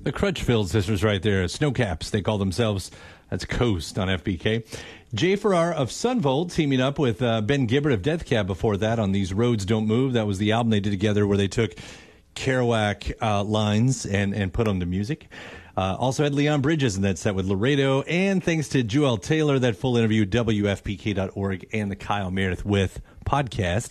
The Crutchfield sisters right there. Snowcaps, they call themselves. That's Coast on FBK. Jay Farrar of Sunvolt teaming up with Ben Gibbard of Death Cab before that on These Roads Don't Move. That was the album they did together where they took Kerouac lines and put them to music. Also had Leon Bridges in that set with Laredo. And thanks to Joel Taylor, that full interview, WFPK.org and the Kyle Meredith with podcast.